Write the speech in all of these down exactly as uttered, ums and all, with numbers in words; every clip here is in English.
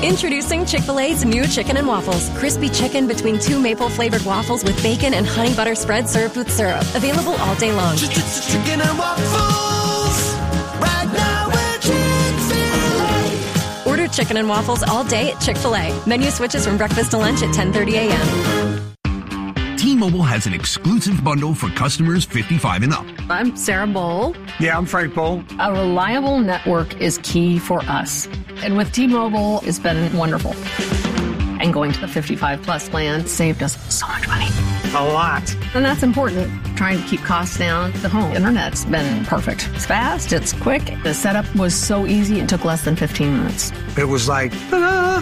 Introducing Chick-fil-A's new Chicken and Waffles. Crispy chicken between two maple-flavored waffles with bacon and honey butter spread served with syrup. Available all day long. Chicken and Waffles, right now at Chick-fil-A. Order Chicken and Waffles all day at Chick-fil-A. Menu switches from breakfast to lunch at ten thirty a.m. T-Mobile has an exclusive bundle for customers fifty-five and up. I'm Sarah Bowl. Yeah, I'm Frank Bowl. A reliable network is key for us. And with T-Mobile, it's been wonderful. And going to the fifty-five plus plan saved us so much money. A lot. And that's important. Trying to keep costs down. The home internet's been perfect. It's fast, it's quick. The setup was so easy, it took less than fifteen minutes. It was like, ta-da!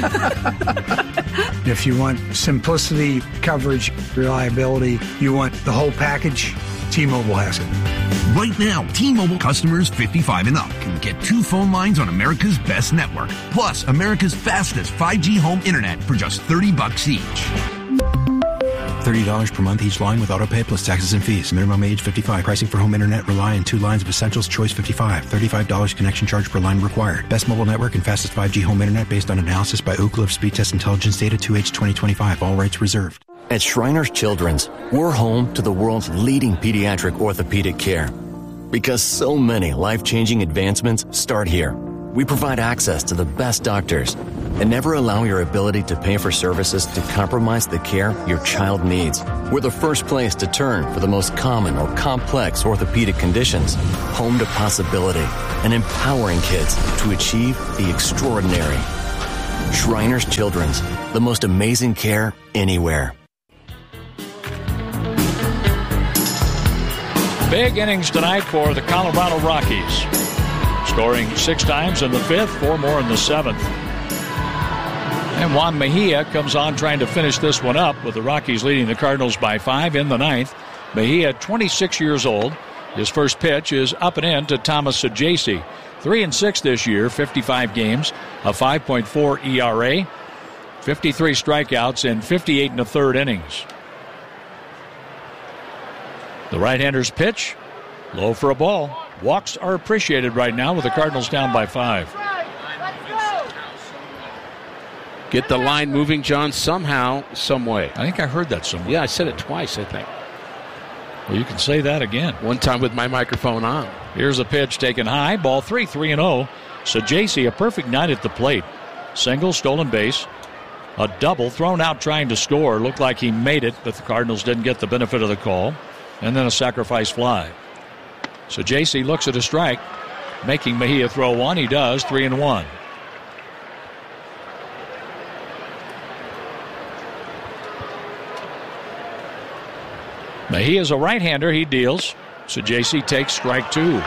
If you want simplicity, coverage, reliability, you want the whole package, T-Mobile has it. Right now, T-Mobile customers fifty-five and up can get two phone lines on America's best network, plus America's fastest five G home internet for just thirty bucks each. thirty dollars per month each line with autopay plus taxes and fees. Minimum age fifty-five. Pricing for home internet rely on two lines of Essentials Choice fifty-five. thirty-five dollars connection charge per line required. Best mobile network and fastest five G home internet based on analysis by Ookla of Speed Test Intelligence Data two H twenty twenty-five. All rights reserved. At Shriners Children's, we're home to the world's leading pediatric orthopedic care. Because so many life-changing advancements start here. We provide access to the best doctors and never allow your ability to pay for services to compromise the care your child needs. We're the first place to turn for the most common or complex orthopedic conditions. Home to possibility and empowering kids to achieve the extraordinary. Shriners Children's, the most amazing care anywhere. Big innings tonight for the Colorado Rockies. Scoring six times in the fifth, four more in the seventh. And Juan Mejia comes on trying to finish this one up with the Rockies leading the Cardinals by five in the ninth. Mejia, twenty-six years old. His first pitch is up and in to Thomas Saggese. Three and six this year, fifty-five games, a five point four E R A, fifty-three strikeouts in fifty-eight and a third innings. The right-hander's pitch, low for a ball. Walks are appreciated right now with the Cardinals down by five. Get the line moving, John, somehow, some way. I think I heard that somewhere. Yeah, I said it twice, I think. Well, you can say that again. One time with my microphone on. Here's a pitch taken high. Ball three, three and oh. Saggese, a perfect night at the plate. Single, stolen base. A double thrown out trying to score. Looked like he made it, but the Cardinals didn't get the benefit of the call. And then a sacrifice fly. Saggese looks at a strike, making Mejia throw one. He does, three and one. Mejia's a right-hander. He deals. Saggese takes strike two.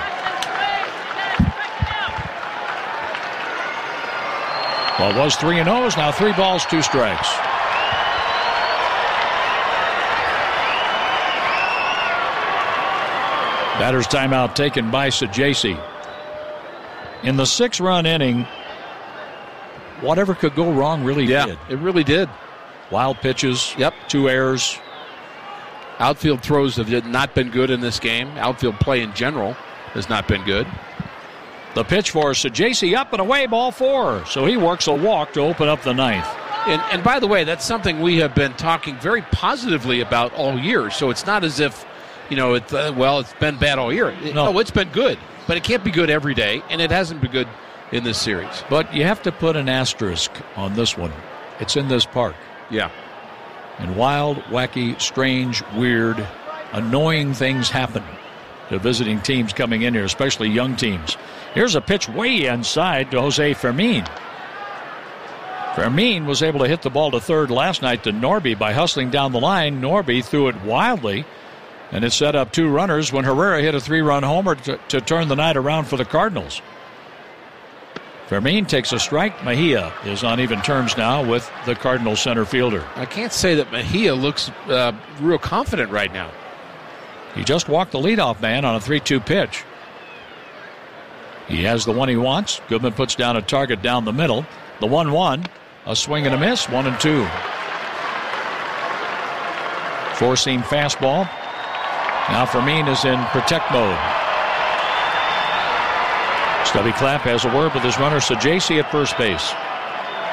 Well, it was three and oh. Now three balls, two strikes. Batter's timeout taken by Saggese. In the six-run inning, whatever could go wrong really yeah, did. It really did. Wild pitches. Yep. Two errors. Outfield throws have not been good in this game. Outfield play in general has not been good. The pitch for Saggese up and away, ball four. So he works a walk to open up the ninth. And, and by the way, that's something we have been talking very positively about all year. So it's not as if, you know, it, uh, well, it's been bad all year. It, no. no, it's been good. But it can't be good every day, and it hasn't been good in this series. But you have to put an asterisk on this one. It's in this park. Yeah. And wild, wacky, strange, weird, annoying things happen to visiting teams coming in here, especially young teams. Here's a pitch way inside to Jose Fermin. Fermin was able to hit the ball to third last night to Norby by hustling down the line. Norby threw it wildly, and it set up two runners when Herrera hit a three-run homer to, to turn the night around for the Cardinals. Fermin takes a strike. Mejia is on even terms now with the Cardinals center fielder. I can't say that Mejia looks uh, real confident right now. He just walked the leadoff man on a three two pitch. He has the one he wants. Goodman puts down a target down the middle. The one one. A swing and a miss. One and two. Four-seam fastball. Now Fermin is in protect mode. Stubby Clapp has a word with his runner Saggese at first base.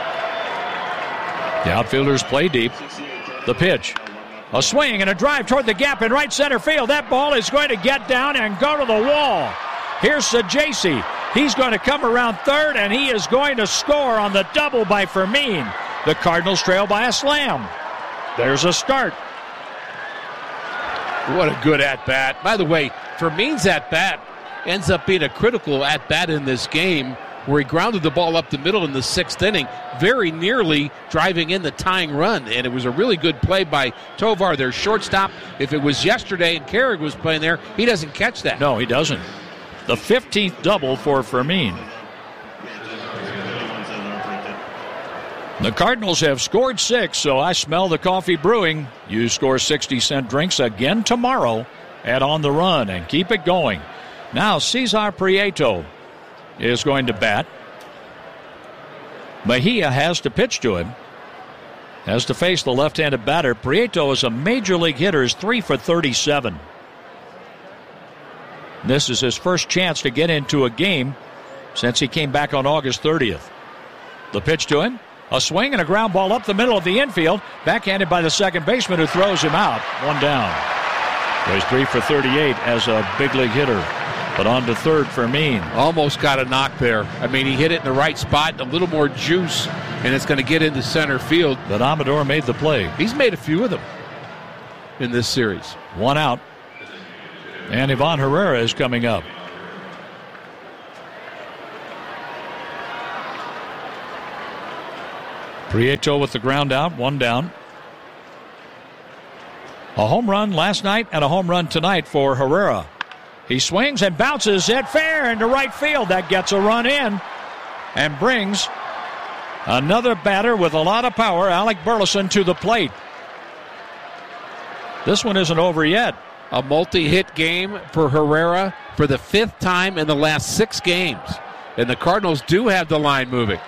The outfielders play deep. The pitch. A swing and a drive toward the gap in right center field. That ball is going to get down and go to the wall. Here's Sajaci. He's going to come around third, and he is going to score on the double by Fermin. The Cardinals trail by a slam. There's a start. What a good at-bat. By the way, Fermin's at-bat ends up being a critical at-bat in this game, where he grounded the ball up the middle in the sixth inning, very nearly driving in the tying run. And it was a really good play by Tovar, their shortstop. If it was yesterday and Carrig was playing there, he doesn't catch that. No, he doesn't. The fifteenth double for Fermin. The Cardinals have scored six, so I smell the coffee brewing. You score sixty cent drinks again tomorrow at On the Run and keep it going. Now Cesar Prieto is going to bat. Mejia has to pitch to him. Has to face the left-handed batter. Prieto is a major league hitter, is three for thirty-seven. This is his first chance to get into a game since he came back on August thirtieth. The pitch to him. A swing and a ground ball up the middle of the infield. Backhanded by the second baseman who throws him out. One down. So he's three for thirty-eight as a big league hitter. But on to third for Fermin. Almost got a knock there. I mean, he hit it in the right spot, a little more juice, and it's going to get into center field. But Amador made the play. He's made a few of them in this series. One out. And Ivan Herrera is coming up. Prieto with the ground out, one down. A home run last night and a home run tonight for Herrera. He swings and bounces it fair into right field. That gets a run in and brings another batter with a lot of power, Alec Burleson, to the plate. This one isn't over yet. A multi-hit game for Herrera for the fifth time in the last six games. And the Cardinals do have the line moving.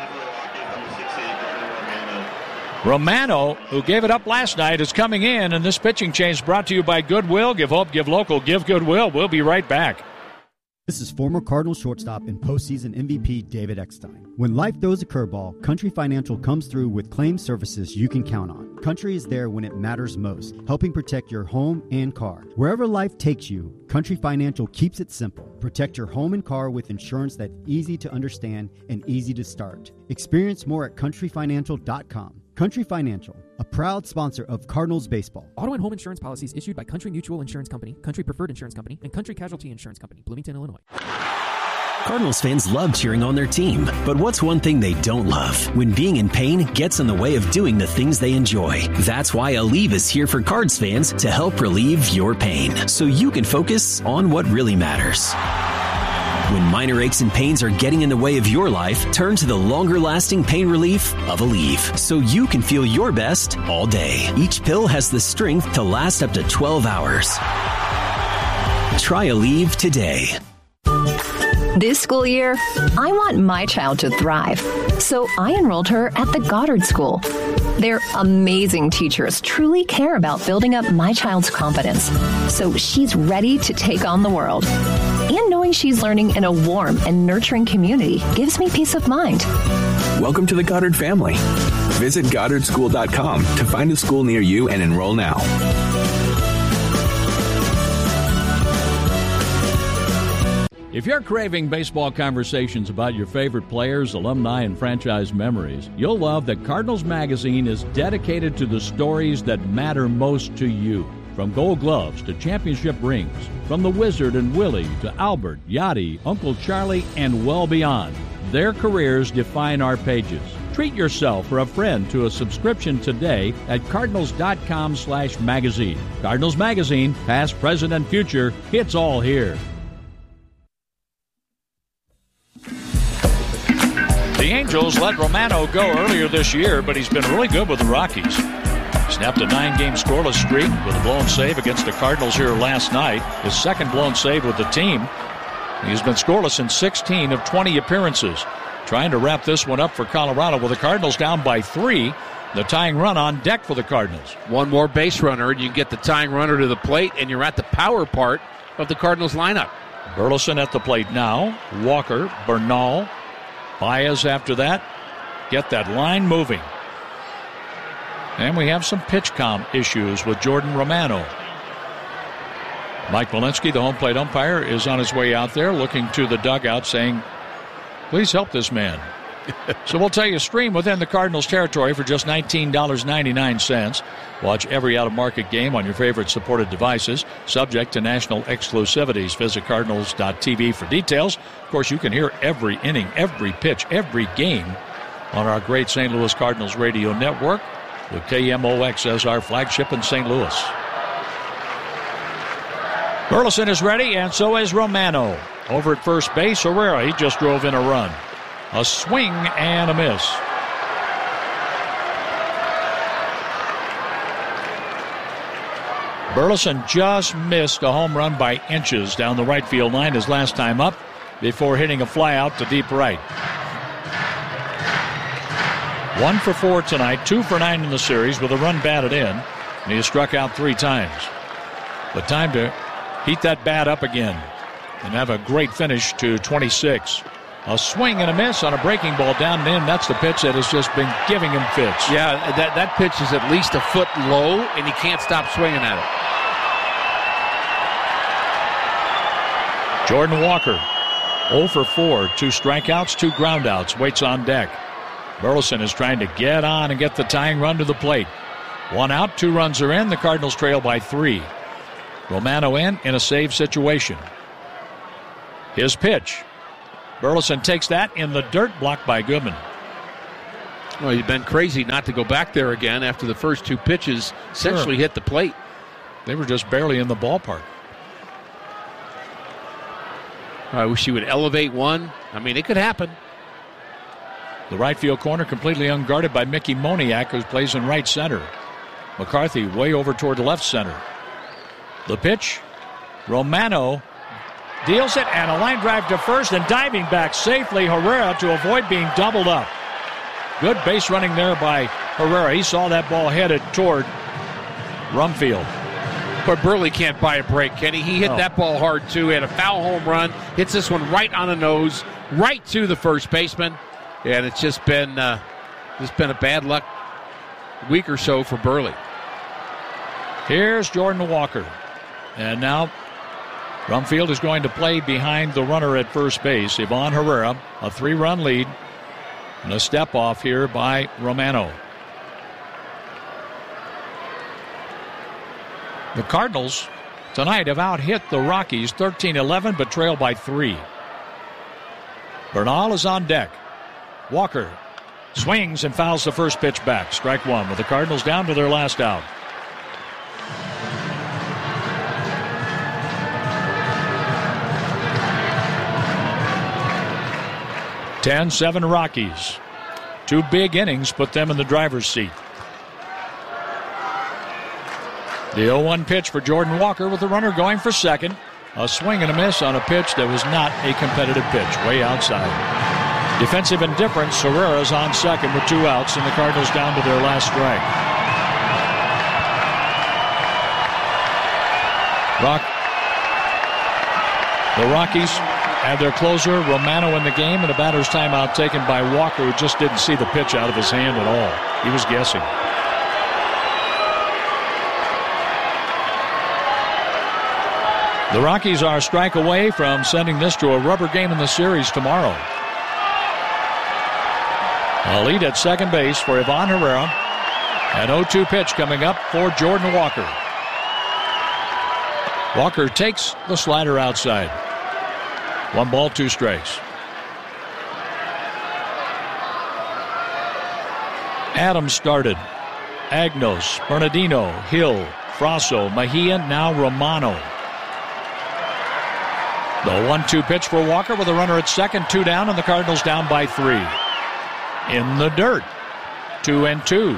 Romano, who gave it up last night, is coming in, and this pitching change brought to you by Goodwill. Give hope, give local, give Goodwill. We'll be right back. This is former Cardinals shortstop and postseason M V P David Eckstein. When life throws a curveball, Country Financial comes through with claim services you can count on. Country is there when it matters most, helping protect your home and car. Wherever life takes you, Country Financial keeps it simple. Protect your home and car with insurance that's easy to understand and easy to start. Experience more at country financial dot com. Country Financial, a proud sponsor of Cardinals baseball. Auto and home insurance policies issued by Country Mutual Insurance Company, Country Preferred Insurance Company, and Country Casualty Insurance Company, Bloomington, Illinois. Cardinals fans love cheering on their team, but what's one thing they don't love? When being in pain gets in the way of doing the things they enjoy. That's why Aleve is here for Cards fans to help relieve your pain, so you can focus on what really matters. When minor aches and pains are getting in the way of your life, turn to the longer-lasting pain relief of Aleve, so you can feel your best all day. Each pill has the strength to last up to twelve hours. Try Aleve today. This school year, I want my child to thrive, so I enrolled her at the Goddard School. Their amazing teachers truly care about building up my child's confidence, so she's ready to take on the world. And knowing she's learning in a warm and nurturing community gives me peace of mind. Welcome to the Goddard family. Visit goddard school dot com to find a school near you and enroll now. If you're craving baseball conversations about your favorite players, alumni, and franchise memories, you'll love that Cardinals Magazine is dedicated to the stories that matter most to you. From Gold Gloves to championship rings, from the Wizard and Willie to Albert, Yachty, Uncle Charlie, and well beyond, their careers define our pages. Treat yourself or a friend to a subscription today at cardinals dot com slash magazine. Cardinals Magazine, past, present, and future, it's all here. The Angels let Romano go earlier this year, but he's been really good with the Rockies. Snapped a nine-game scoreless streak with a blown save against the Cardinals here last night. His second blown save with the team. He's been scoreless in sixteen of twenty appearances. Trying to wrap this one up for Colorado with the Cardinals down by three. The tying run on deck for the Cardinals. One more base runner, and you get the tying runner to the plate, and you're at the power part of the Cardinals lineup. Burleson at the plate now. Walker, Bernal, Baez after that. Get that line moving. And we have some pitch count issues with Jordan Romano. Mike Malinsky, the home plate umpire, is on his way out there looking to the dugout saying, please help this man. So we'll tell you, stream within the Cardinals territory for just nineteen ninety-nine. Watch every out-of-market game on your favorite supported devices, subject to national exclusivities. Visit Cardinals dot T V for details. Of course, you can hear every inning, every pitch, every game on our great Saint Louis Cardinals radio network with K M O X as our flagship in Saint Louis. Burleson is ready, and so is Romano. Over at first base, Herrera, he just drove in a run. A swing and a miss. Burleson just missed a home run by inches down the right field line his last time up before hitting a fly out to deep right. One for four tonight, two for nine in the series with a run batted in, and he has struck out three times. But time to heat that bat up again and have a great finish to twenty-six. A swing and a miss on a breaking ball down and in. That's the pitch that has just been giving him fits. Yeah, that, that pitch is at least a foot low, and he can't stop swinging at it. Jordan Walker, oh for four. Two strikeouts, two groundouts. Waits on deck. Burleson is trying to get on and get the tying run to the plate. One out, two runs are in. The Cardinals trail by three. Romano in in a save situation. His pitch. Burleson takes that in the dirt, blocked by Goodman. Well, he's been crazy not to go back there again after the first two pitches essentially Sure. hit the plate. They were just barely in the ballpark. I wish he would elevate one. I mean, it could happen. The right field corner completely unguarded by Mickey Moniak, who plays in right center. McCarthy way over toward left center. The pitch. Romano deals it, and a line drive to first, and diving back safely, Herrera, to avoid being doubled up. Good base running there by Herrera. He saw that ball headed toward Rumfield. But Burley can't buy a break, Kenny. He hit No. that ball hard, too. He had a foul home run. Hits this one right on the nose, right to the first baseman. And it's just been, uh, just been a bad luck week or so for Burley. Here's Jordan Walker. And now Rumfield is going to play behind the runner at first base, Ivan Herrera. A three-run lead. And a step off here by Romano. The Cardinals tonight have out-hit the Rockies thirteen eleven, but trail by three. Bernal is on deck. Walker swings and fouls the first pitch back. Strike one, with the Cardinals down to their last out. ten seven Rockies. Two big innings put them in the driver's seat. The oh one pitch for Jordan Walker with the runner going for second. A swing and a miss on a pitch that was not a competitive pitch, way outside. Defensive indifference. Herrera's on second with two outs, and the Cardinals down to their last strike. Rock. The Rockies have their closer, Romano, in the game, and a batter's timeout taken by Walker, who just didn't see the pitch out of his hand at all. He was guessing. The Rockies are a strike away from sending this to a rubber game in the series tomorrow. A lead at second base for Ivan Herrera. An oh two pitch coming up for Jordan Walker. Walker takes the slider outside. One ball, two strikes. Adams started. Agnos, Bernardino, Hill, Frasso, Mejia, now Romano. The one two pitch for Walker with a runner at second, two down, and the Cardinals down by three. In the dirt, two and two.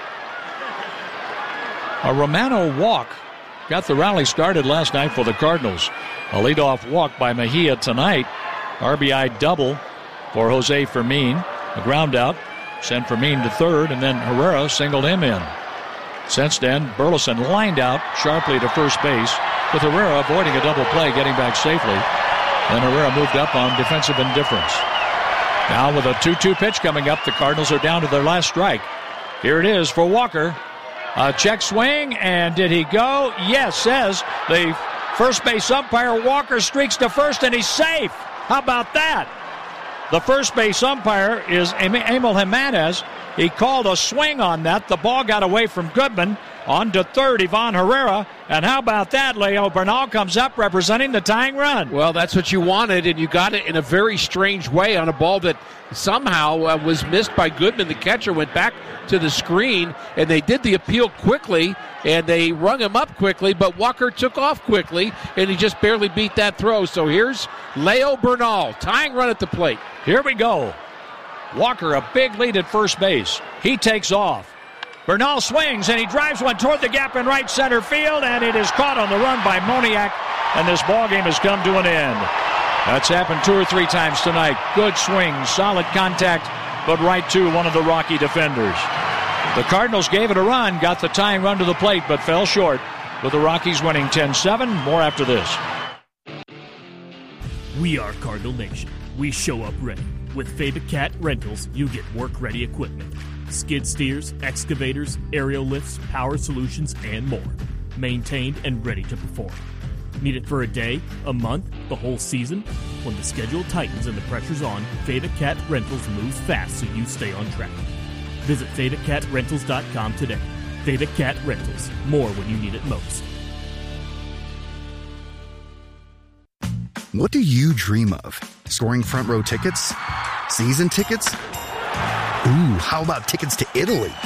A Romano walk got the rally started last night for the Cardinals. A leadoff walk by Mejia tonight. R B I double for Jose Fermin. A ground out sent Fermin to third, and then Herrera singled him in. Since then, Burleson lined out sharply to first base, with Herrera avoiding a double play, getting back safely. Then Herrera moved up on defensive indifference. Now with a two two pitch coming up, the Cardinals are down to their last strike. Here it is for Walker. A check swing, and did he go? Yes, says the first base umpire. Walker streaks to first, and he's safe. How about that? The first base umpire is Emil Jimenez. He called a swing on that. The ball got away from Goodman. On to third, Ivan Herrera. And how about that? Leo Bernal comes up representing the tying run. Well, that's what you wanted, and you got it in a very strange way on a ball that somehow uh, was missed by Goodman. The catcher went back to the screen, and they did the appeal quickly, and they rung him up quickly, but Walker took off quickly, and he just barely beat that throw. So here's Leo Bernal, tying run at the plate. Here we go. Walker, a big lead at first base. He takes off. Bernal swings, and he drives one toward the gap in right center field, and it is caught on the run by Moniak, and this ball game has come to an end. That's happened two or three times tonight. Good swing, solid contact, but right to one of the Rocky defenders. The Cardinals gave it a run, got the tying run to the plate, but fell short, with the Rockies winning ten seven. More after this. We are Cardinal Nation. We show up ready. With Fava Cat Rentals, you get work-ready equipment. Skid steers, excavators, aerial lifts, power solutions, and more. Maintained and ready to perform. Need it for a day, a month, the whole season? When the schedule tightens and the pressure's on, Fava Cat Rentals moves fast so you stay on track. Visit Fava Cat Rentals dot com today. Fava Cat Rentals. More when you need it most. What do you dream of? Scoring front row tickets? Season tickets? Ooh, how about tickets to Italy?